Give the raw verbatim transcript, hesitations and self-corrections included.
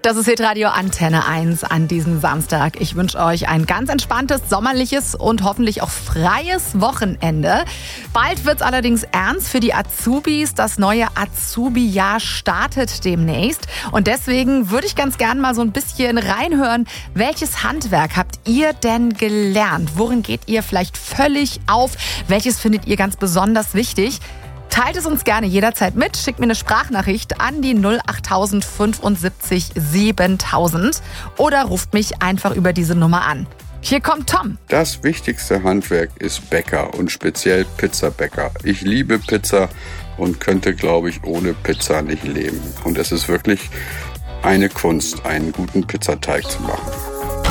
Das ist Hitradio Antenne eins an diesem Samstag. Ich wünsche euch ein ganz entspanntes, sommerliches und hoffentlich auch freies Wochenende. Bald wird's allerdings ernst für die Azubis. Das neue Azubi-Jahr startet demnächst. Und deswegen würde ich ganz gern mal so ein bisschen reinhören, welches Handwerk habt ihr denn gelernt? Worin geht ihr vielleicht völlig auf? Welches findet ihr ganz besonders wichtig? Teilt es uns gerne jederzeit mit. Schickt mir eine Sprachnachricht an die null acht fünfundsiebzig siebentausend oder ruft mich einfach über diese Nummer an. Hier kommt Tom. Das wichtigste Handwerk ist Bäcker und speziell Pizzabäcker. Ich liebe Pizza und könnte, glaube ich, ohne Pizza nicht leben. Und es ist wirklich eine Kunst, einen guten Pizzateig zu machen.